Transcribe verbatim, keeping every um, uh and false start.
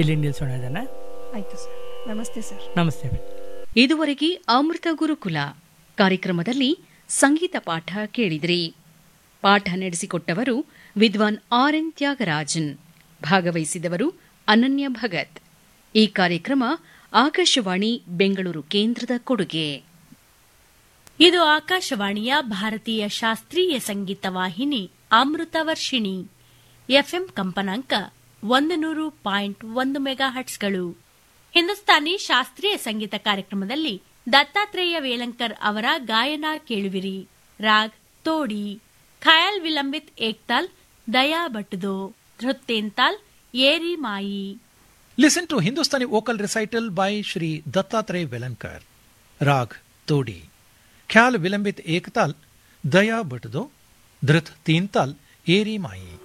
ಇಲ್ಲಿ ನಿಲ್ಸೋಣ ಇದನ್ನ. ಆಯ್ತು ಸರ್. ನಮಸ್ತೆ ಸರ್. ನಮಸ್ತೆ. ಇದುವರೆಗೆ ಅಮೃತ ಗುರುಕುಲ ಕಾರ್ಯಕ್ರಮದಲ್ಲಿ ಸಂಗೀತ ಪಾಠ ಕೇಳಿದ್ರಿ. ಪಾಠ ನಡೆಸಿಕೊಟ್ಟವರು ವಿದ್ವಾನ್ ಆರ್ ಎನ್ ತ್ಯಾಗರಾಜನ್. ಭಾಗವಹಿಸಿದವರು ಅನನ್ಯ ಭಗತ್. ಈ ಕಾರ್ಯಕ್ರಮ ಆಕಾಶವಾಣಿ ಬೆಂಗಳೂರು ಕೇಂದ್ರದ ಕೊಡುಗೆ. ಇದು ಆಕಾಶವಾಣಿಯ ಭಾರತೀಯ ಶಾಸ್ತ್ರೀಯ ಸಂಗೀತ ವಾಹಿನಿ ಅಮೃತ ವರ್ಷಿಣಿ. ಎಫ್ಎಂ ಕಂಪನಾಂಕ ಒಂದು ನೂರು ಪಾಯಿಂಟ್ ಒಂದು ಮೆಗಾ ಹಟ್ಸ್ಗಳು. ಹಿಂದೂಸ್ತಾನಿ ಶಾಸ್ತ್ರೀಯ ಸಂಗೀತ ಕಾರ್ಯಕ್ರಮದಲ್ಲಿ ದತ್ತಾತ್ರೇಯ ವೇಲಂಕರ್ ಅವರ ಗಾಯನ ಕೇಳುವಿರಿ. ರಾಗ್ ತೋಡಿ, ಖಯಾಲ್ ವಿಲಂಬಿತ್ ಏಕ್ತಾಲ್, ದಯಾ ಬಟ್ದೋ, ಧೃತ್ತೇಂತಾಲ್, ಏರಿ ಮಾಯಿ. Listen to Hindustani vocal recital by Shri Dattatreya Velankar. Rag Todi, Khyal Vilambit Ektal, Daya Bhatdo, Dhrit Teental, Eri Mai.